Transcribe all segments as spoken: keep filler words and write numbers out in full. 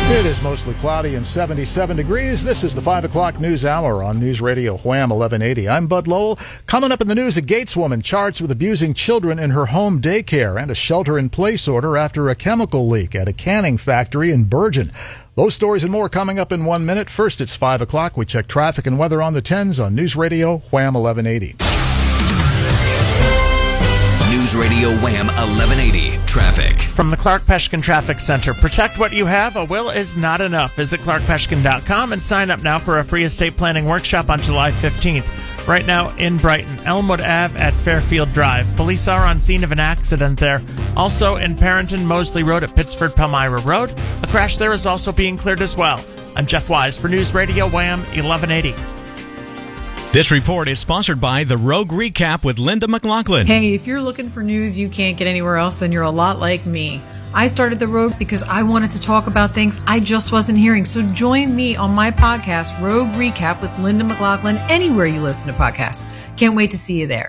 It is mostly cloudy and seventy-seven degrees. This is the five o'clock news hour on News Radio Wham eleven eighty. I'm Bud Lowell. Coming up in the news, a Gates woman charged with abusing children in her home daycare and a shelter-in-place order after a chemical leak at a canning factory in Bergen. Those stories and more coming up in one minute. First, it's five o'clock. We check traffic and weather on the tens on News Radio Wham eleven eighty. News Radio Wham eleven eighty. Traffic. From the Clark Peshkin Traffic Center. Protect what you have. A will is not enough. Visit clark peshkin dot com and sign up now for a free estate planning workshop on July fifteenth. Right now in Brighton, Elmwood Avenue at Fairfield Drive. Police are on scene of an accident there. Also in Parenton, Mosley Road at Pittsford, Palmyra Road. A crash there is also being cleared as well. I'm Jeff Wise for News Radio Wham eleven eighty. This report is sponsored by The Rogue Recap with Linda McLaughlin. Hey, if you're looking for news you can't get anywhere else, then you're a lot like me. I started The Rogue because I wanted to talk about things I just wasn't hearing. So join me on my podcast, Rogue Recap with Linda McLaughlin, anywhere you listen to podcasts. Can't wait to see you there.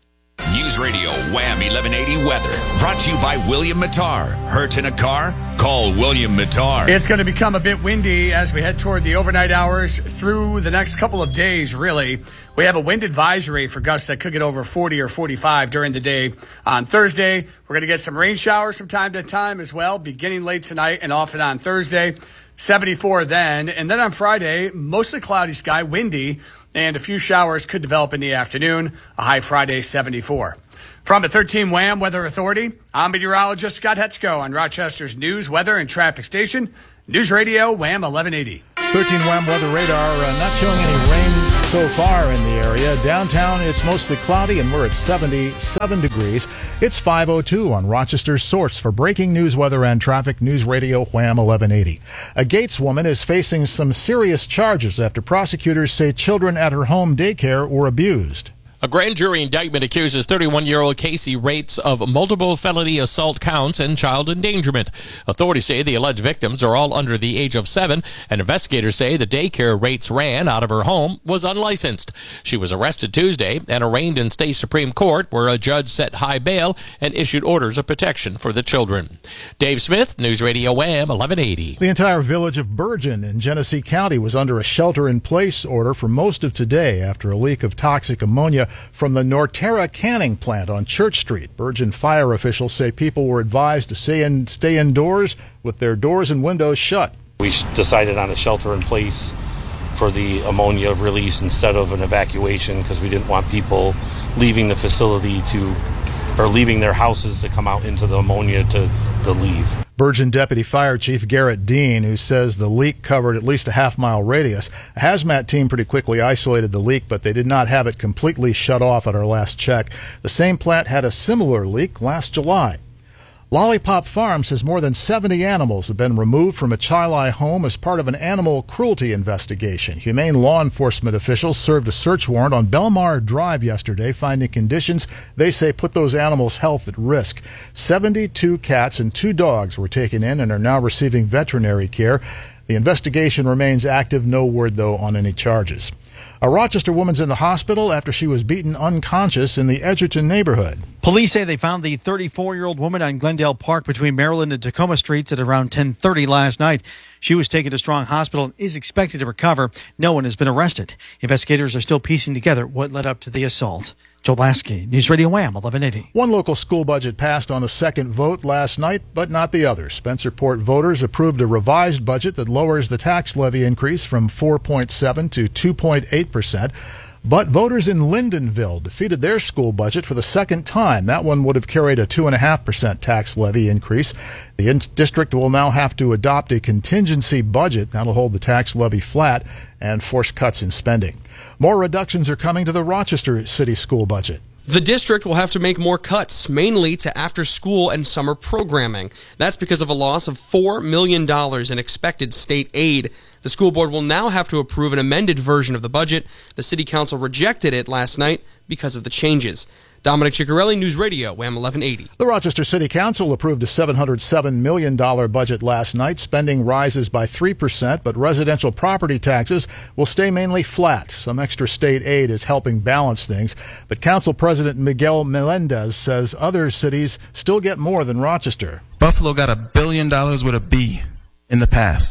News Radio Wham eleven eighty weather. Brought to you by William Mattar. Hurt in a car? Call William Mattar. It's going to become a bit windy as we head toward the overnight hours through the next couple of days, really. We have a wind advisory for gusts that could get over forty or forty-five during the day. On Thursday, we're going to get some rain showers from time to time as well, beginning late tonight and often on Thursday. seventy-four then. And then on Friday, mostly cloudy sky, windy, and a few showers could develop in the afternoon. A high Friday, seventy-four. From the thirteen Wham Weather Authority, I'm meteorologist Scott Hetzko on Rochester's news, weather, and traffic station, News Radio Wham eleven eighty. thirteen Wham Weather Radar, uh, not showing any rain so far in the area. Downtown, it's mostly cloudy, and we're at seventy-seven degrees. It's five oh two on Rochester's source for breaking news, weather, and traffic, News Radio Wham eleven eighty. A Gates woman is facing some serious charges after prosecutors say children at her home daycare were abused. A grand jury indictment accuses thirty-one-year-old Casey Rates of multiple felony assault counts and child endangerment. Authorities say the alleged victims are all under the age of seven, and investigators say the daycare Rates ran out of her home was unlicensed. She was arrested Tuesday and arraigned in state Supreme Court, where a judge set high bail and issued orders of protection for the children. Dave Smith, News Radio Wham eleven eighty. The entire village of Bergen in Genesee County was under a shelter-in-place order for most of today after a leak of toxic ammonia from the Norterra canning plant on Church Street. Bergen fire officials say people were advised to stay, in, stay indoors with their doors and windows shut. We decided on a shelter-in-place for the ammonia release instead of an evacuation because we didn't want people leaving the facility to, or leaving their houses to come out into the ammonia to, to leave. Bergen Deputy Fire Chief Garrett Dean, who says the leak covered at least a half-mile radius. A hazmat team pretty quickly isolated the leak, but they did not have it completely shut off at our last check. The same plant had a similar leak last July. Lollipop Farm says more than seventy animals have been removed from a Chili home as part of an animal cruelty investigation. Humane law enforcement officials served a search warrant on Belmar Drive yesterday, finding conditions they say put those animals' health at risk. seventy-two cats and two dogs were taken in and are now receiving veterinary care. The investigation remains active. No word, though, on any charges. A Rochester woman's in the hospital after she was beaten unconscious in the Edgerton neighborhood. Police say they found the thirty-four-year-old woman on Glendale Park between Maryland and Tacoma Streets at around ten thirty last night. She was taken to Strong Hospital and is expected to recover. No one has been arrested. Investigators are still piecing together what led up to the assault. Joe Lasky, News Radio Wham eleven eighty. One local school budget passed on a second vote last night, but not the other. Spencerport voters approved a revised budget that lowers the tax levy increase from four point seven to two point eight percent. But voters in Lyndonville defeated their school budget for the second time. That one would have carried a two point five percent tax levy increase. The in- district will now have to adopt a contingency budget that'll hold the tax levy flat and force cuts in spending. More reductions are coming to the Rochester City School budget. The district will have to make more cuts, mainly to after-school and summer programming. That's because of a loss of four million dollars in expected state aid. The school board will now have to approve an amended version of the budget. The city council rejected it last night because of the changes. Dominic Ciccarelli, News Radio, Wham eleven eighty. The Rochester City Council approved a seven hundred seven million dollars budget last night. Spending rises by three percent, but residential property taxes will stay mainly flat. Some extra state aid is helping balance things, but Council President Miguel Melendez says other cities still get more than Rochester. Buffalo got a billion dollars with a B in the past.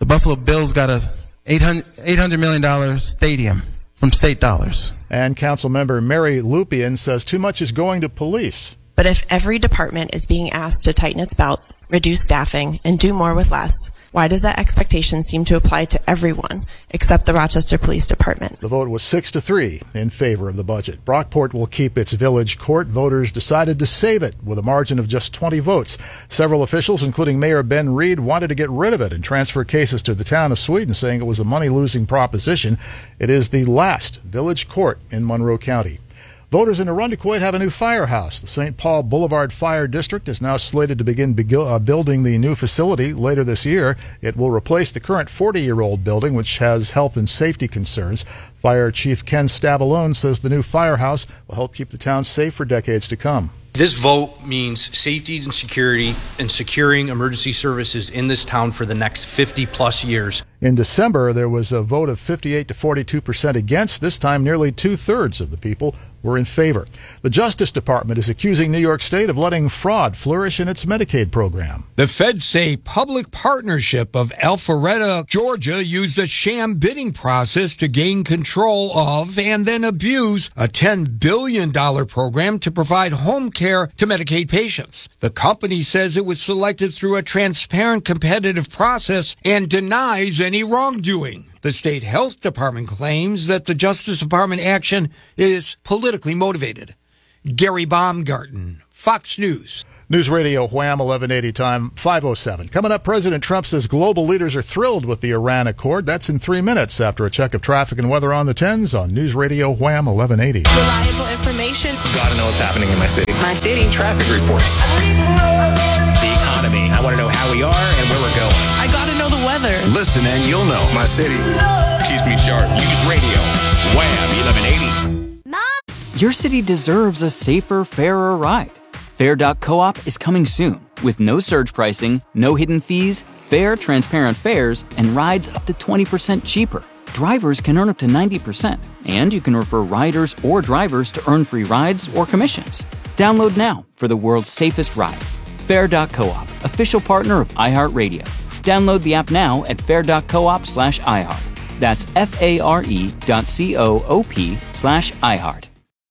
The Buffalo Bills got a eight hundred million dollars stadium from state dollars. And Councilmember Mary Lupian says too much is going to police. But if every department is being asked to tighten its belt, reduce staffing, and do more with less, why does that expectation seem to apply to everyone except the Rochester Police Department? The vote was six to three in favor of the budget. Brockport will keep its village court. Voters decided to save it with a margin of just twenty votes. Several officials, including Mayor Ben Reed, wanted to get rid of it and transfer cases to the town of Sweden, saying it was a money-losing proposition. It is the last village court in Monroe County. Voters in Arundecoit have a new firehouse. The Saint Paul Boulevard Fire District is now slated to begin be- uh, building the new facility later this year. It will replace the current forty-year-old building, which has health and safety concerns. Fire Chief Ken Stavalone says the new firehouse will help keep the town safe for decades to come. This vote means safety and security and securing emergency services in this town for the next fifty plus years. In December, there was a vote of fifty-eight to forty-two percent against. This time, nearly two-thirds of the people were in favor. The Justice Department is accusing New York State of letting fraud flourish in its Medicaid program. The feds say public partnership of Alpharetta, Georgia, used a sham bidding process to gain control of and then abuse a ten billion dollars program to provide home care to Medicaid patients. The company says it was selected through a transparent, competitive process and denies any wrongdoing. The state health department claims that the Justice Department action is politically motivated. Gary Baumgarten, Fox News. News Radio Wham, eleven eighty time, five oh seven. Coming up, President Trump says global leaders are thrilled with the Iran Accord. That's in three minutes after a check of traffic and weather on the tens on News Radio Wham, eleven eighty. Reliable information. Gotta know what's happening in my city. My city. Traffic reports. The economy. I want to know how we are and where we're going. I gotta know the weather. Listen and you'll know. My city keeps me sharp. News Radio Wham, eleven eighty. Mom! Your city deserves a safer, fairer ride. Fair dot coop is coming soon with no surge pricing, no hidden fees, fair, transparent fares, and rides up to twenty percent cheaper. Drivers can earn up to ninety percent, and you can refer riders or drivers to earn free rides or commissions. Download now for the world's safest ride. Fair dot coop, official partner of iHeartRadio. Download the app now at fair dot coop slash iHeart. That's F-A-R-E dot C-O-O-P slash iHeart.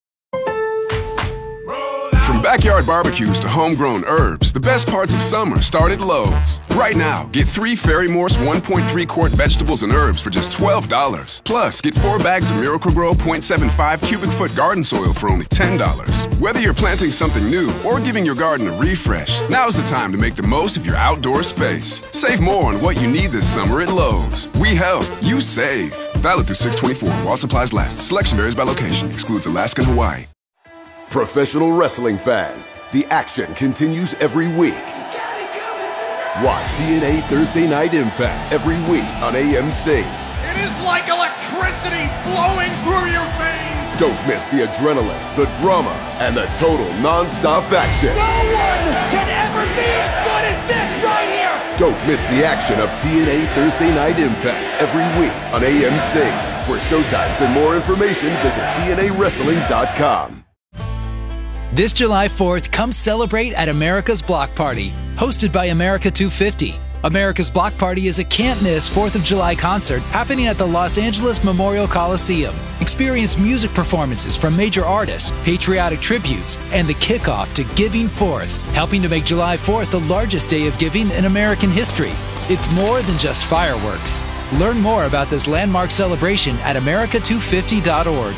From backyard barbecues to homegrown herbs, the best parts of summer start at Lowe's. Right now, get three Ferry Morse one point three quart vegetables and herbs for just twelve dollars. Plus, get four bags of Miracle-Gro zero point seven five cubic foot garden soil for only ten dollars. Whether you're planting something new or giving your garden a refresh, now's the time to make the most of your outdoor space. Save more on what you need this summer at Lowe's. We help, you save. Valid through six twenty-four while supplies last. Selection varies by location. Excludes Alaska and Hawaii. Professional wrestling fans, the action continues every week. Watch T N A Thursday Night Impact every week on A M C. It is like electricity flowing through your veins. Don't miss the adrenaline, the drama, and the total non-stop action. No one can ever be as good as this right here. Don't miss the action of T N A Thursday Night Impact every week on A M C. For showtimes and more information, visit T N A wrestling dot com. This July fourth, come celebrate at America's Block Party, hosted by America two fifty. America's Block Party is a can't-miss fourth of July concert happening at the Los Angeles Memorial Coliseum. Experience music performances from major artists, patriotic tributes, and the kickoff to Giving Fourth, helping to make July fourth the largest day of giving in American history. It's more than just fireworks. Learn more about this landmark celebration at America two fifty dot org.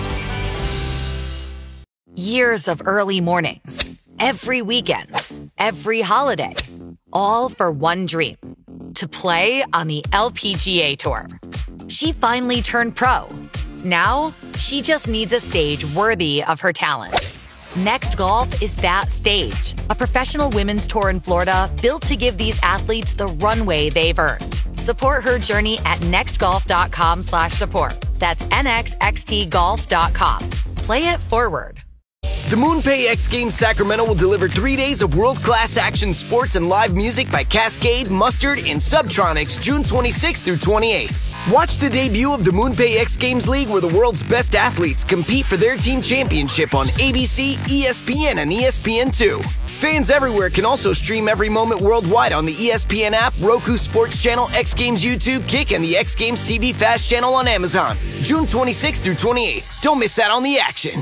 Years of early mornings, every weekend, every holiday, all for one dream, to play on the L P G A Tour. She finally turned pro. Now, she just needs a stage worthy of her talent. Next Golf is that stage, a professional women's tour in Florida built to give these athletes the runway they've earned. Support her journey at nextgolf.com slash support. That's N X X T golf dot com. Play it forward. The MoonPay X Games Sacramento will deliver three days of world-class action sports and live music by Cascade, Mustard, and Subtronics June twenty-sixth through twenty-eighth. Watch the debut of the MoonPay X Games League where the world's best athletes compete for their team championship on A B C, E S P N, and E S P N two. Fans everywhere can also stream every moment worldwide on the E S P N app, Roku Sports Channel, X Games YouTube, Kick, and the X Games T V Fast channel on Amazon. June twenty-sixth through twenty-eighth. Don't miss out on the action.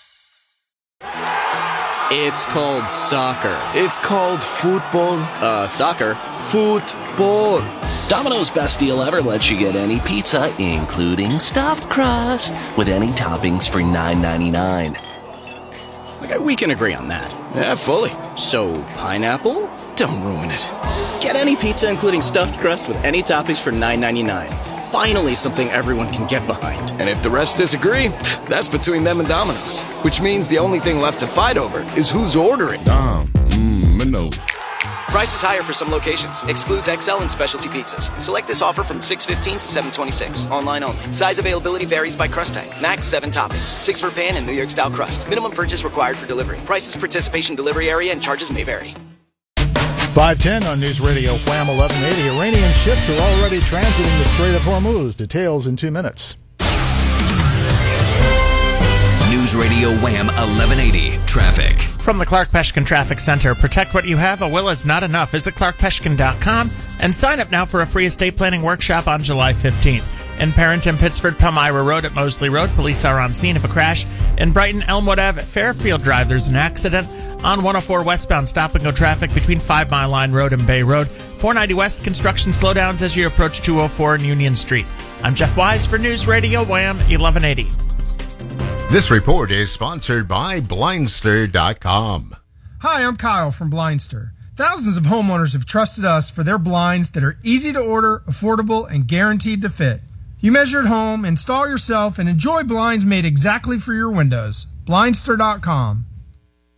It's called soccer. It's called football. Uh, soccer. Football. Domino's best deal ever lets you get any pizza, including stuffed crust, with any toppings for nine ninety-nine. Okay, we can agree on that. Yeah, fully. So, pineapple? Don't ruin it. Get any pizza, including stuffed crust, with any toppings for nine ninety-nine. Finally, something everyone can get behind. And if the rest disagree, that's between them and Domino's. Which means the only thing left to fight over is who's ordering. Dom, mmm, no. Price is higher for some locations. Excludes X L and specialty pizzas. Select this offer from six fifteen to seven twenty-six. Online only. Size availability varies by crust type. Max seven toppings. Six for pan and New York style crust. Minimum purchase required for delivery. Prices, participation, delivery area, and charges may vary. five ten on News Radio Wham eleven eighty. Iranian ships are already transiting the Strait of Hormuz. Details in two minutes. News Radio Wham eleven eighty. Traffic. From the Clark Peshkin Traffic Center, protect what you have. A will is not enough. Visit clark peshkin dot com and sign up now for a free estate planning workshop on July fifteenth. In Parenton, Pittsford, Palmyra Road at Mosley Road, police are on scene of a crash. In Brighton, Elmwood Ave at Fairfield Drive, there's an accident. On one oh four westbound, stop-and-go traffic between Five Mile Line Road and Bay Road. four ninety West, construction slowdowns as you approach two oh four and Union Street. I'm Jeff Wise for News Radio Wham eleven eighty. This report is sponsored by Blindster dot com. Hi, I'm Kyle from Blindster. Thousands of homeowners have trusted us for their blinds that are easy to order, affordable, and guaranteed to fit. You measure at home, install yourself, and enjoy blinds made exactly for your windows. Blindster dot com.